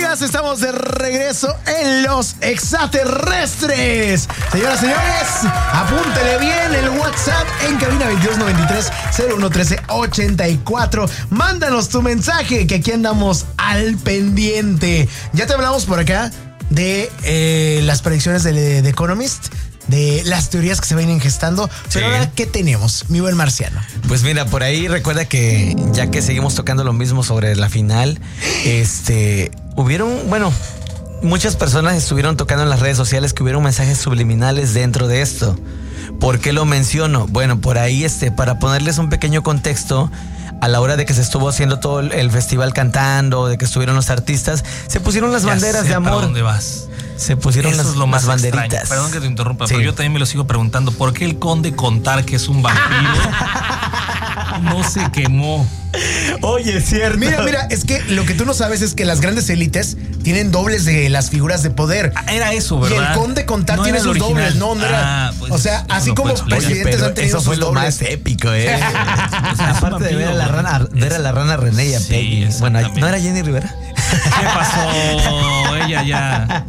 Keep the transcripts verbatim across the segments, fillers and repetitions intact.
días, estamos de regreso en Los Extraterrestres. Señoras y señores, apúntele bien el WhatsApp en cabina veintidós noventa y tres cero uno trece ochenta y cuatro. Mándanos tu mensaje, que aquí andamos al pendiente. Ya te hablamos por acá de eh, las predicciones de The Economist, de las teorías que se vienen gestando. Pero sí. Ahora, ¿qué tenemos, mi buen marciano? Pues mira, por ahí recuerda que ya que seguimos tocando lo mismo sobre la final, este, hubieron, bueno, muchas personas estuvieron tocando en las redes sociales que hubieron mensajes subliminales dentro de esto. ¿Por qué lo menciono? Bueno, por ahí, este, para ponerles un pequeño contexto, a la hora de que se estuvo haciendo todo el festival cantando, de que estuvieron los artistas, se pusieron las ya banderas sé de amor. ¿Para dónde vas? Se pusieron Eso las, es lo más las banderitas. Extraño. Perdón que te interrumpa, sí. Pero yo también me lo sigo preguntando. ¿Por qué el conde contar que es un vampiro no se quemó? Oye, es cierto. Mira, mira, es que lo que tú no sabes es que las grandes élites tienen dobles de las figuras de poder. Ah, era eso, ¿verdad? Y el conde contar no tiene sus original. dobles. No, no era. Ah, pues, o sea, así no como presidentes han tenido eso fue sus lo dobles. más épico, ¿eh? O sea, aparte de ver a la rana, ver a la rana René y a Sí, Peggy. Bueno, ¿no era Jenny Rivera? ¿Qué pasó? Ella ya...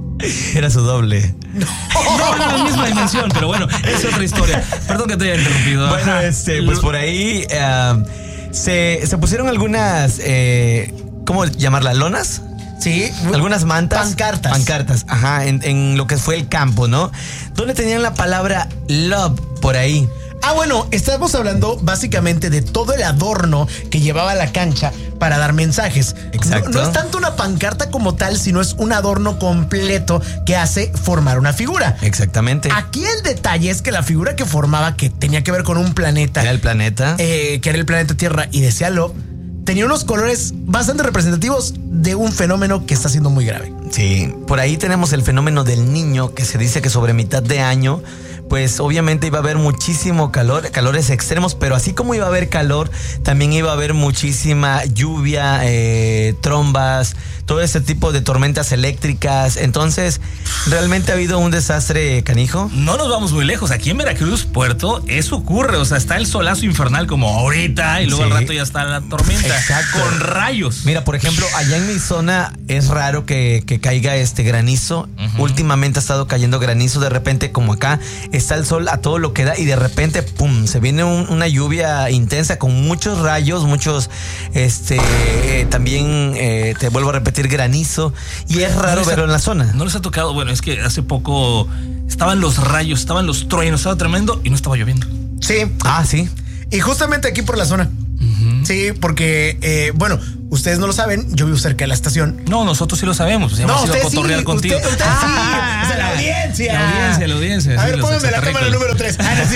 Era su doble. No, no era la misma dimensión, pero bueno, es otra historia. Perdón que te haya interrumpido. Bueno, Ajá. este, pues por ahí uh, se, se pusieron algunas, eh, ¿cómo llamarlas? ¿Lonas? Sí. Algunas mantas. Pancartas. Pancartas, ajá, en, en lo que fue el campo, ¿no? Donde tenían la palabra love por ahí. Ah, bueno, estamos hablando básicamente de todo el adorno que llevaba la cancha para dar mensajes. Exacto. No, no es tanto una pancarta como tal, sino es un adorno completo que hace formar una figura. Exactamente. Aquí el detalle es que la figura que formaba, que tenía que ver con un planeta, Era el planeta. eh, que era el planeta Tierra, y decía Love, tenía unos colores bastante representativos de un fenómeno que está siendo muy grave. Sí, por ahí tenemos el fenómeno del niño, que se dice que sobre mitad de año, pues obviamente iba a haber muchísimo calor, calores extremos, pero así como iba a haber calor, también iba a haber muchísima lluvia, eh, trombas, todo ese tipo de tormentas eléctricas. Entonces, realmente ha habido un desastre canijo. No nos vamos muy lejos. Aquí en Veracruz, Puerto, eso ocurre. O sea, está el solazo infernal como ahorita y luego Sí. al rato ya está la tormenta. Exacto. Con rayos. Mira, por ejemplo, allá en mi zona es raro que, que caiga este granizo. Uh-huh. Últimamente ha estado cayendo granizo. De repente, como acá, está el sol a todo lo que da y de repente, pum, se viene un, una lluvia intensa con muchos rayos, muchos, este, eh, también, eh, te vuelvo a repetir, granizo. Y es raro no verlo ha, en la zona. No les ha tocado, bueno, es que hace poco estaban los rayos, estaban los truenos, estaba tremendo y no estaba lloviendo. Sí. Ah, sí. Y justamente aquí por la zona. Uh-huh. Sí, porque, eh, bueno, ustedes no lo saben, yo vivo cerca de la estación. No, nosotros sí lo sabemos. Pues, no, hemos ido a usted cotorrear sí, contigo. Usted, usted ah, sí. O sea, la audiencia. La audiencia, la audiencia. A sí, ver, póngame la cámara número tres.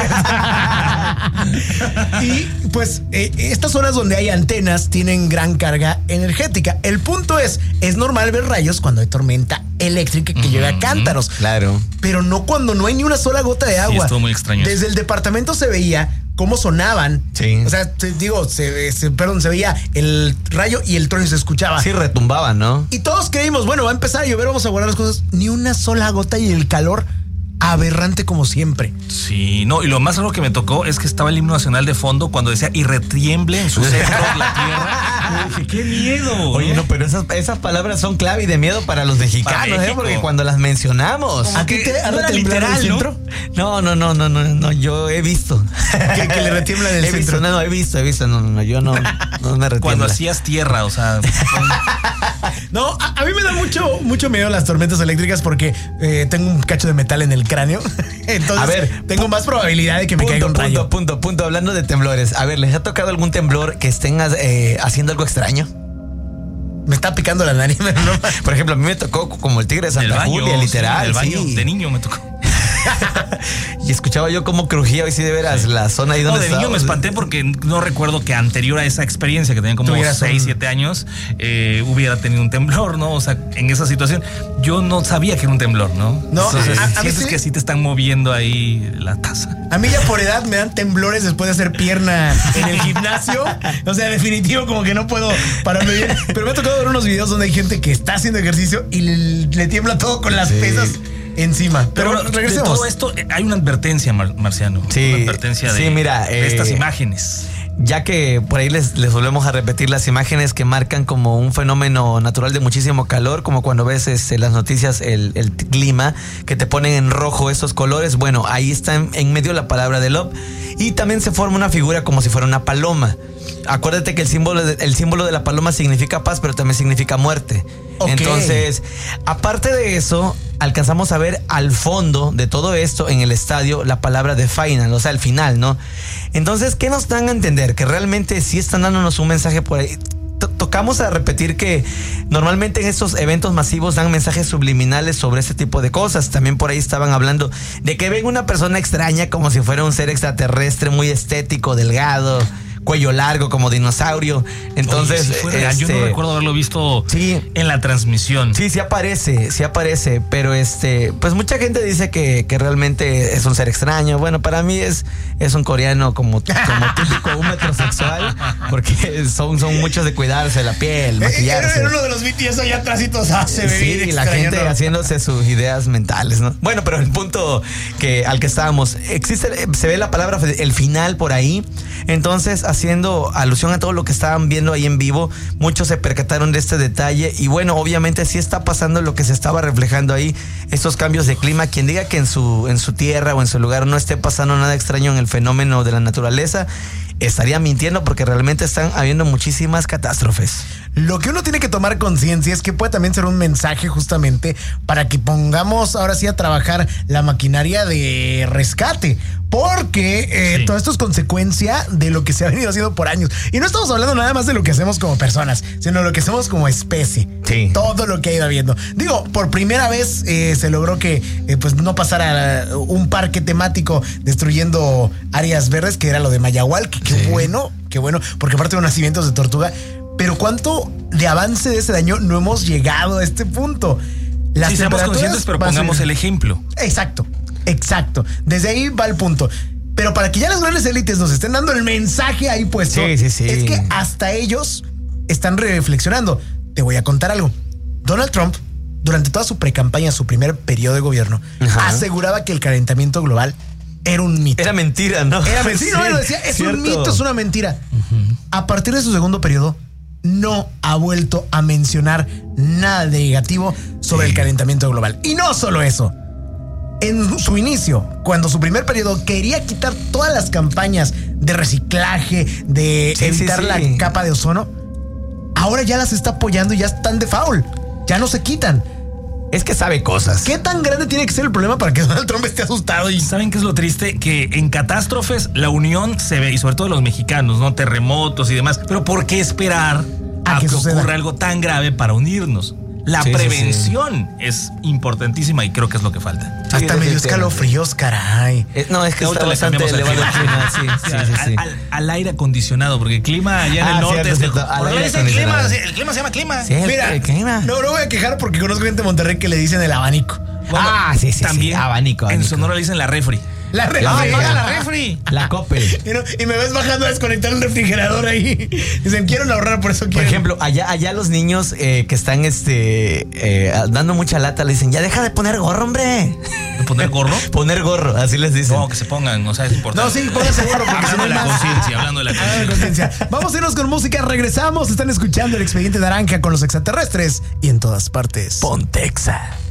Y pues eh, estas zonas donde hay antenas tienen gran carga energética. El punto es, es normal ver rayos cuando hay tormenta eléctrica que uh-huh, llega a cántaros. Claro. Pero no cuando no hay ni una sola gota de agua. Sí, estuvo muy extraño. Desde el departamento se veía cómo sonaban. Sí. O sea, te digo, se, se, perdón, se veía el rayo y el trueno se escuchaba. Sí, retumbaba, ¿no? Y todos creímos, bueno, va a empezar a llover, vamos a guardar las cosas. Ni una sola gota y el calor aberrante como siempre. Sí, no, y lo más raro que me tocó es que estaba el himno nacional de fondo cuando decía y retiemble en su centro la tierra. Dije, qué miedo. Oye, ¿eh? No, pero esas, esas palabras son clave y de miedo para los mexicanos, ¿eh? Porque cuando las mencionamos. ¿A ti te ha no era literal, el centro? No, no, no, no, no, no, yo he visto. Que, que le retiembla en el he centro. Visto, no, no, he visto, he visto, no, no, no, yo no, no me retiembla. Cuando hacías tierra, o sea. No, a, a mí me da mucho, mucho miedo las tormentas eléctricas porque eh, tengo un cacho de metal en el cráneo. Entonces, a ver, tengo más probabilidad de que me punto, caiga un rayo. Punto, punto, punto. Hablando de temblores, a ver, ¿les ha tocado algún temblor que estén eh, haciendo algo extraño? Me está picando la nariz. ¿No? Por ejemplo, a mí me tocó como el tigre de Santa baño, Julia, literal. Sí, el baño, sí. De niño me tocó. Y escuchaba yo cómo crujía hoy sí de veras la zona ahí donde no, de estaba. niño me espanté porque no recuerdo que anterior a esa experiencia, que tenía como seis, siete años, eh, hubiera tenido un temblor, ¿no? O sea, en esa situación yo no sabía que era un temblor, ¿no? No, Entonces, a, a sientes sí. que sí te están moviendo ahí la taza. A mí ya por edad me dan temblores después de hacer pierna en el gimnasio. O sea, definitivo como que no puedo pararme bien. Pero me ha tocado ver unos videos donde hay gente que está haciendo ejercicio y le, le tiembla todo con las sí. pesas encima. Pero, Pero regresemos. De todo esto hay una advertencia, Mar- Marciano. Sí. Una advertencia de, sí, mira, de eh, estas imágenes. ya que por ahí les, les volvemos a repetir las imágenes que marcan como un fenómeno natural de muchísimo calor, como cuando ves este, las noticias, el, el clima, que te ponen en rojo esos colores. Bueno, ahí está en, en medio la palabra de love, y también se forma una figura como si fuera una paloma. Acuérdate que el símbolo de, el símbolo de la paloma significa paz, pero también significa muerte. Okay. Entonces, aparte de eso, alcanzamos a ver al fondo de todo esto en el estadio la palabra de final, o sea, el final, ¿no? Entonces, ¿qué nos dan a entender? Que realmente sí están dándonos un mensaje por ahí. Tocamos a repetir que normalmente en estos eventos masivos dan mensajes subliminales sobre este tipo de cosas. También por ahí estaban hablando de que ven una persona extraña como si fuera un ser extraterrestre muy estético, delgado, cuello largo como dinosaurio. Entonces, oye, si fuera, este, yo no recuerdo haberlo visto sí, en la transmisión. Sí, sí aparece, sí aparece, pero este, pues mucha gente dice que, que realmente es un ser extraño. Bueno, para mí es, es un coreano como, como típico, un metrosexual, porque son, son muchos de cuidarse la piel, maquillarse. Era uno de los B T S allá atrás y todos ah, se ve sí, bien la extraño, gente ¿no? haciéndose sus ideas mentales, ¿no? Bueno, pero el punto que al que estábamos, existe, se ve la palabra el final por ahí. Entonces, haciendo alusión a todo lo que estaban viendo ahí en vivo, muchos se percataron de este detalle y bueno, obviamente sí está pasando lo que se estaba reflejando ahí, estos cambios de clima. Quien diga que en su, en su tierra o en su lugar no esté pasando nada extraño en el fenómeno de la naturaleza, estaría mintiendo, porque realmente están habiendo muchísimas catástrofes. Lo que uno tiene que tomar conciencia es que puede también ser un mensaje justamente para que pongamos ahora sí a trabajar la maquinaria de rescate, porque eh, sí. todo esto es consecuencia de lo que se ha venido haciendo por años. Y no estamos hablando nada más de lo que hacemos como personas, sino lo que hacemos como especie. Sí. Todo lo que ha ido habiendo. Digo, por primera vez eh, se logró que eh, pues no pasara un parque temático destruyendo áreas verdes, que era lo de Mayahual, que qué sí. bueno, qué bueno, porque aparte de los nacimientos de tortuga. Pero cuánto de avance de ese daño no hemos llegado a este punto. Las sí, seamos conscientes, pero pongamos el ejemplo. Exacto, exacto. Desde ahí va el punto. Pero para que ya las grandes élites nos estén dando el mensaje ahí puesto, sí, sí, sí. es que hasta ellos están reflexionando. Te voy a contar algo. Donald Trump, durante toda su precampaña, su primer periodo de gobierno, Ajá. aseguraba que el calentamiento global era un mito. Era mentira, ¿no? Era mentira, no, lo decía, es Cierto. un mito, es una mentira. Uh-huh. A partir de su segundo periodo, no ha vuelto a mencionar nada de negativo sobre sí. el calentamiento global. Y no solo eso. En su inicio, cuando su primer periodo quería quitar todas las campañas de reciclaje, de sí, evitar sí, sí. la capa de ozono, ahora ya las está apoyando y ya están de foul. Ya no se quitan. Es que sabe cosas. ¿Qué tan grande tiene que ser el problema para que Donald Trump esté asustado? Y ¿saben qué es lo triste? Que en catástrofes la unión se ve, y sobre todo los mexicanos, ¿no? Terremotos y demás. Pero ¿por qué esperar a, a que, que ocurra algo tan grave para unirnos? La sí, prevención sí, sí. es importantísima y creo que es lo que falta. Sí, Hasta me dio escalofríos, caray. Eh, no, es que está bastante elevado el clima. Sí, sí, sí, sí, sí. Al, al, al aire acondicionado, porque el clima allá en ah, el norte cierto, es de, cierto. Al aire el, clima, el clima se llama clima. Sí, Mira, el clima. No, no voy a quejar porque conozco gente de Monterrey que le dicen el abanico. Bueno, ah, sí, sí, también sí, abanico, abanico. En Sonora le dicen la refri. La refri. Ah, paga la refri. La Coppel. Y, no, y me ves bajando a desconectar el refrigerador ahí. Dicen, quieren ahorrar, por eso quieren. Por ejemplo, allá, allá los niños eh, que están este eh, dando mucha lata le dicen, ya deja de poner gorro, hombre. ¿De poner gorro? Poner gorro, así les dicen. No, que se pongan, o sea, es importante. No, sí, pónganse gorro. Porque hablando, de la conciencia, hablando de la conciencia. Vamos a irnos con música, regresamos. Están escuchando El Expediente Naranja con los extraterrestres y en todas partes. Pontexa.